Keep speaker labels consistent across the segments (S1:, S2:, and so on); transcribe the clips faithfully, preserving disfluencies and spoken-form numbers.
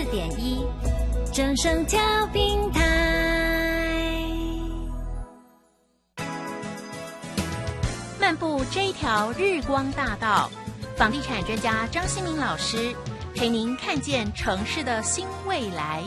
S1: 点一，正声调频台。漫步这一条日光大道，房地产专家张新民老师陪您看见城市的新未来。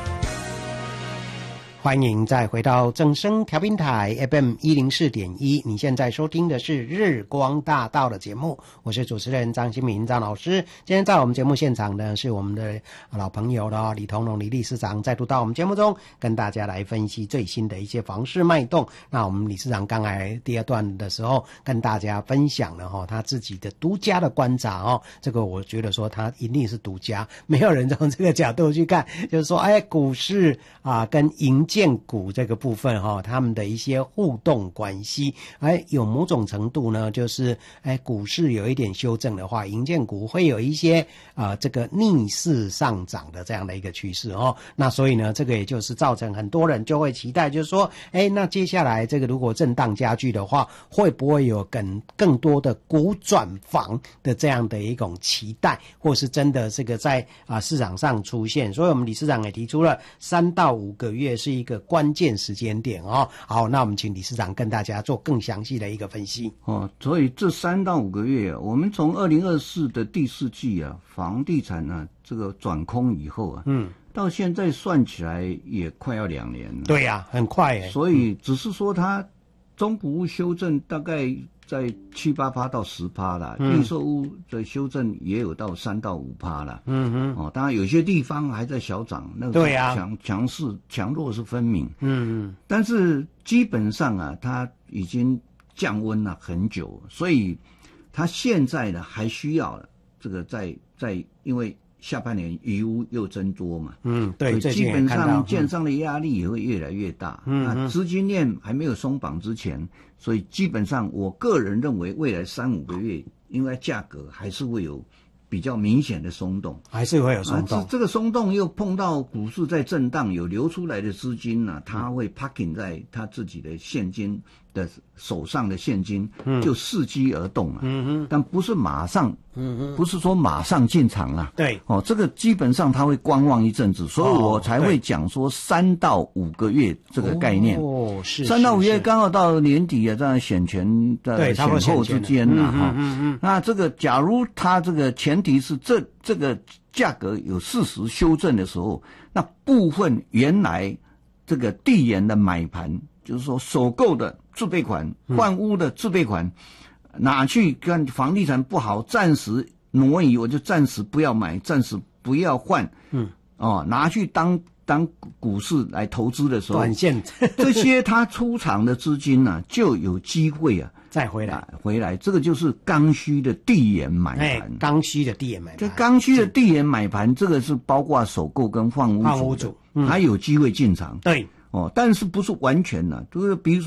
S2: 欢迎再回到正声调频台 F M 一零四点一，你现在收听的是日光大道的节目，我是主持人张新民张老师。今天在我们节目现场呢，是我们的老朋友了李同荣李理事长再度到我们节目中跟大家来分析最新的一些房市脉动。那我们理事长刚才第二段的时候跟大家分享了哈他自己的独家的观察哦，这个我觉得说他一定是独家，没有人从这个角度去看，就是说哎股市啊跟营建股这个部分哈、哦，他们的一些互动关系，哎，有某种程度呢，就是哎，股市有一点修正的话，营建股会有一些啊、呃、这个逆势上涨的这样的一个趋势哦。那所以呢，这个也就是造成很多人就会期待，就是说，哎，那接下来这个如果震荡加剧的话，会不会有更更多的股转房的这样的一种期待，或是真的这个在啊、呃、市场上出现？所以我们理事长也提出了三到五个月是一个关键时间点哦。好，那我们请理事长跟大家做更详细的一个分析
S3: 哦。所以这三到五个月，我们从二零二四的第四季啊，房地产啊这个转空以后啊，嗯，到现在算起来也快要两年了。
S2: 对呀、啊，很快耶。
S3: 所以只是说它中古屋修正大概在七八趴到十趴啦，预售屋的修正也有到三到五趴啦。嗯哼，哦，当然有些地方还在小涨，那个强强势强弱是分明。嗯嗯，但是基本上啊，它已经降温了很久，所以它现在呢还需要这个在在因为下半年余屋又增多嘛，嗯，对，基本上建商的压力也会越来越大。嗯，那资金链还没有松绑之前，所以基本上我个人认为未来三五个月应该价格还是会有比较明显的松动，
S2: 还是会有松动。
S3: 啊、这, 这个松动又碰到股市在震荡，有流出来的资金呢、啊，它会 parking 在它自己的现金的手上的现金，就伺机而动了、啊。嗯哼，但不是马上，嗯哼，不是说马上进场啊。对，哦，这个基本上它会观望一阵子，所以我才会讲说三到五个月这个概念。哦，是三到五月刚好到年底啊，在选前的选后之间呐，哈，嗯嗯，那这个假如它这个前提是这这个价格有事实修正的时候，那部分原来这个递延的买盘，就是说首购的自备款、换屋的自备款，嗯、拿去看房地产不好，暂时挪移，我就暂时不要买，暂时不要换，嗯，哦，拿去当当股市来投资的时候，
S2: 短线
S3: 这些他出场的资金呢、啊，就有机会啊。
S2: 再回来，
S3: 回来，这个就是刚需的递延买盘。哎，
S2: 刚需的递延买盘。
S3: 这刚需的递延买盘，这个是包括首购跟换屋主，换屋主，嗯，还有机会进场。对，哦，但是不是完全的，就是比如说。